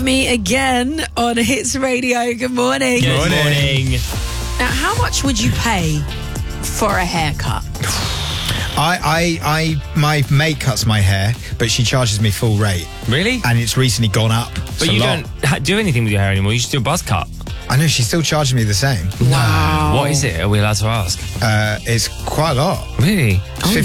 Love Me Again on Hits Radio. Good morning. Good morning. Now, how much would you pay for a haircut? My mate cuts my hair, but she charges me full rate. Really? And it's recently gone up. But you don't do anything with your hair anymore. You just do a buzz cut. I know, she's still charging me the same. Wow. What is it? Are we allowed to ask? It's quite a lot. Really?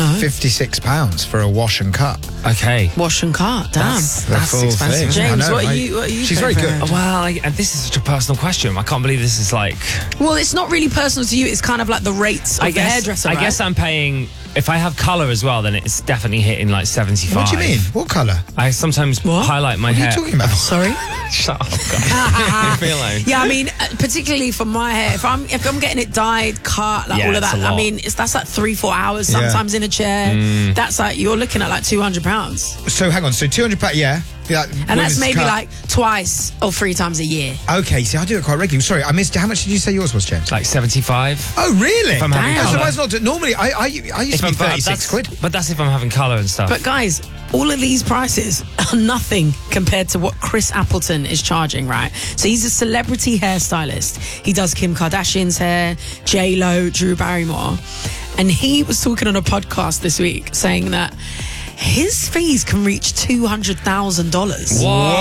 £56 for a wash and cut. Okay. Wash and cut, damn. That's full expensive. thing. James, I know, what are you she's paying very for good. her? Well, and this is such a personal question. I can't believe this is like... Well, it's not really personal to you. It's kind of like the rates of the hairdresser, I right? guess I'm paying... If I have colour as well, then it's definitely hitting like 75. What do you mean? What colour? I sometimes highlight my hair. What are you talking about? Sorry? Shut up, guys. Leave me alone. Yeah, I mean, particularly for my hair, if I'm getting it dyed, cut, like all of it's that, a lot. I mean, that's like 3-4 hours sometimes in a chair. That's like, you're looking at like £200. So hang on, so £200, yeah. And that's maybe like twice or 3 times a year. Okay, see, I do it quite regularly. Sorry, I missed. How much did you say yours was, James? Like 75. Oh, really? If I'm having Damn. colour. So not normally, I used to be 36 quid. But that's if I'm having colour and stuff. But guys, all of these prices are nothing compared to what Chris Appleton is charging, right? So he's a celebrity hairstylist. He does Kim Kardashian's hair, J-Lo, Drew Barrymore. And he was talking on a podcast this week saying that his fees can reach $200,000.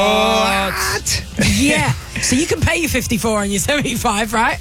What? Yeah. So you can pay your 54 and your 75, right?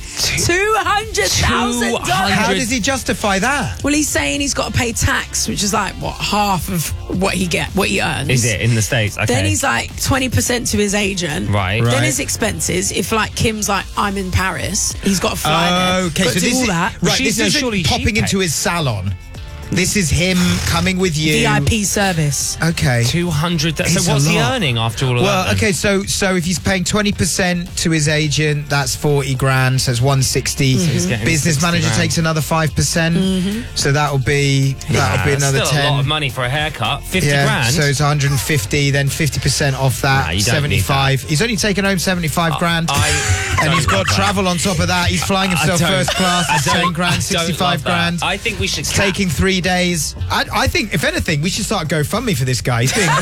$200,000. How does he justify that? Well, he's saying he's got to pay tax, which is like half of what he earns. Is it in the States? Okay. Then he's like 20% to his agent. Right. Then Right. his expenses. If like Kim's like, I'm in Paris, he's got to fly there. Okay, got so to do this all is that. right. She's- This surely isn't she popping into pays. his salon. This is him coming with you. VIP service. Okay. 200. It's So what's a he lot. earning after all of that? Well, then? okay, so if he's paying 20% to his agent, that's 40 grand, so it's 160. he's getting Business 60 manager grand. takes another 5%, so that'll be another still 10. a lot of money for a haircut. 50 Yeah, grand. so it's 150, then 50% off that, Nah, you don't need 75. He's only taken home 75 grand, and he's got travel on top of that. He's flying himself first class, it's 10 grand, 65 grand. I think we should It's taking 3 days. I think, if anything, we should start a GoFundMe for this guy. He's being...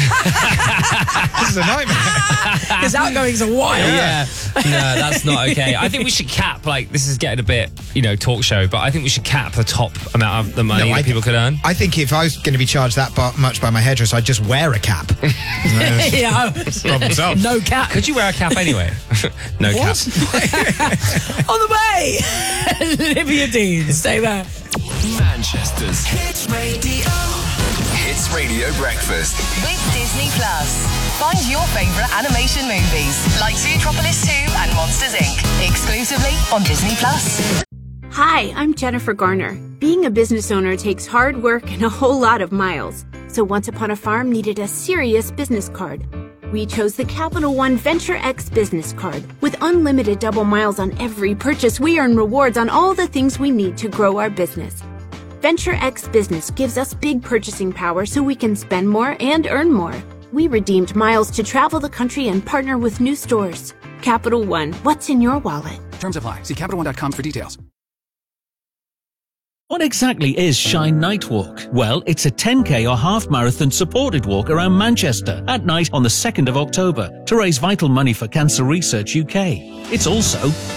This is a nightmare. His outgoings are wild. Yeah. No, that's not okay. I think we should cap, like, this is getting a bit, talk show, but I think we should cap the top amount of the money that people could earn. I think if I was going to be charged that much by my hairdresser, I'd just wear a cap. Yeah. Problem solved. No cap. Could you wear a cap anyway? No cap. On the way, Olivia Dean. Stay there. Manchester's Hits Radio. Hits Radio Breakfast. With Disney Plus. Find your favourite animation movies like Zootropolis 2 and Monsters Inc. exclusively on Disney Plus. Hi, I'm Jennifer Garner. Being a business owner takes hard work and a whole lot of miles. So Once Upon a Farm needed a serious business card. We chose the Capital One Venture X business card. With unlimited double miles on every purchase, we earn rewards on all the things we need to grow our business. Venture X Business gives us big purchasing power so we can spend more and earn more. We redeemed miles to travel the country and partner with new stores. Capital One, what's in your wallet? Terms apply. See CapitalOne.com for details. What exactly is Shine Night Walk? Well, it's a 10k or half marathon supported walk around Manchester at night on the 2nd of October to raise vital money for Cancer Research UK. It's also